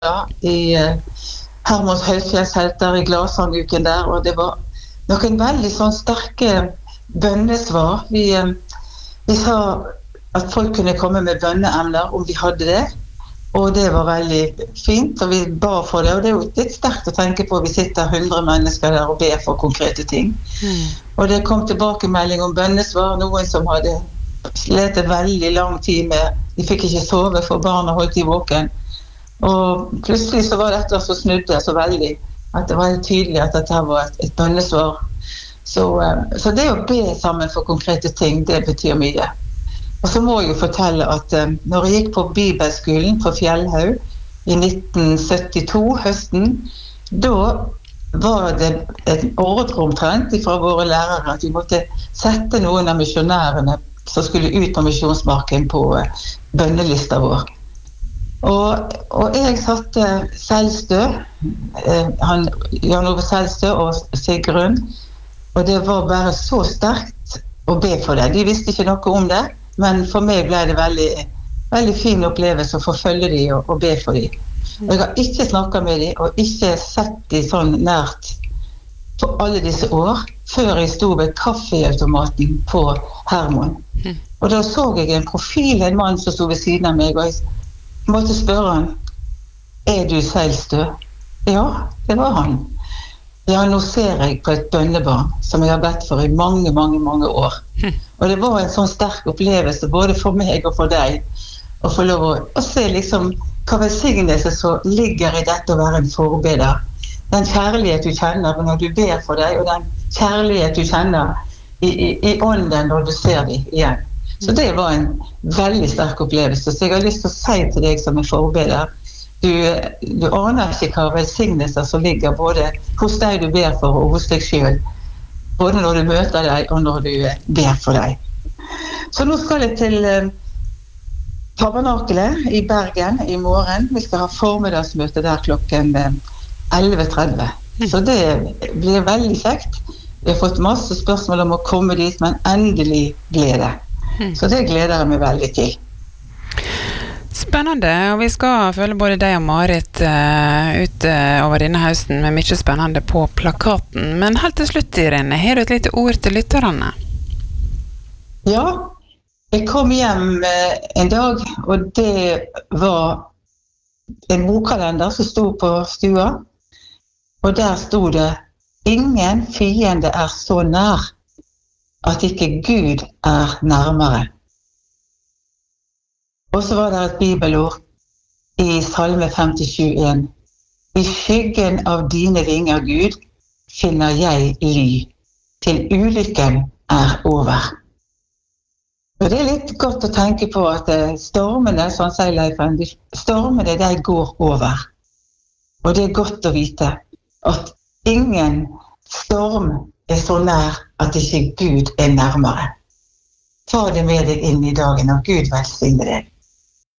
i Hermans Høyfjells helter i Glasanguken der, og det var noen veldig sånn sterke bønnesvar. Vi sa at folk kunne komme med bønneemner om de hadde det, og det var veldig fint, og vi ba for det, og det er jo litt sterkt å tenke på. Vi sitter 100 mennesker der og ber for konkrete ting. Og det kom tilbakemelding om bønnesvar, noen som hadde slet veldig lang tid med, de fikk ikke sove for barna holdt de våken. Og plutselig så var dette som snudde så veldig, at det var helt tydelig at dette var et bønnesvar. Så det å be sammen for konkrete ting, det betyr mye. Og så må jeg jo fortelle at når jeg gikk på bibelskolen på Fjellhaug i 1972, høsten, da var det et ordre omtrent fra våre lærere at vi måtte sette noen av misjonærene som skulle ut på misjonsmarken på bønnelista vår. Og jeg satte Selstø, Jan Ove Selstø og Sigrun, og det var bare så sterkt å be for det. De visste ikke noe om det, men for meg ble det veldig fin opplevelse å forfølge de og be for de. Jeg har ikke snakket med de, og ikke sett de sånn nært på alle disse år, før jeg sto ved kaffeautomaten på Hermon. Og da så jeg en profil, en mann som sto ved siden av meg, og jeg måtte spørre han, er du Selstø? Ja, det var han. Ja, nå ser jeg på et bønnebarn som jeg har bedt for i mange, mange, mange år. Og det var en sånn sterk opplevelse, både for meg og for deg, å få lov å se liksom hva velsignelse som ligger i dette å være en forbeder. Den kjærlighet du kjenner når du ber for deg, og den kjærlighet du kjenner i ånden når du ser dem igjen. Så det var en veldig sterk opplevelse. Så jeg har lyst til å si til deg som en forbeder, du aner ikke hva velsignelser som ligger både hos deg du ber for og hos deg selv, både når du møter deg og når du ber for deg. Så nå skal jeg til Tabernakelet i Bergen i morgen. Vi skal ha formiddagsmøte der klokken 11:30. Så det blir veldig kjekt. Vi har fått masse spørsmål om å komme dit, men endelig ble det. Så det gleder jeg meg veldig til. Spennende, og vi skal følge både deg og Marit ut over denne høsten med mye spennende på plakaten. Men helt til slutt, Irene, har du et lite ord til lytterne? Ja, jeg kom hjem en dag, og det var en bokkalender som stod på stua, og der stod det, ingen fiende er så nær at ikke Gud er nærmere. Og så var det et bibelord i Salme 57:1. I skyggen av dine vinger, Gud, finner jeg ly, til ulykken er over. Og det er litt godt å tenke på at stormene, sånn sier Leifen, stormene de går over. Og det er godt å vite at ingen storm er så nær at ikke Gud er nærmere. Ta det med deg inn i dagen, og Gud velsigne deg.